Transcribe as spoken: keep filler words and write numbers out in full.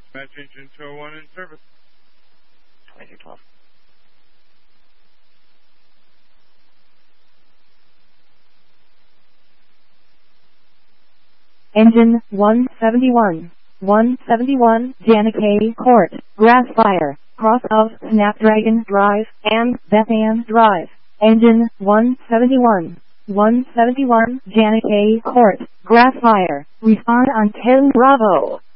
Match engine two oh one in service. twenty-two twelve. Engine one seventy-one. one seventy-one, Janakay Court, Grassfire, cross of Snapdragon Drive and Bethan Drive. Engine one seventy-one. one seventy-one, Janakay Court, Grassfire. Respond on ten Bravo.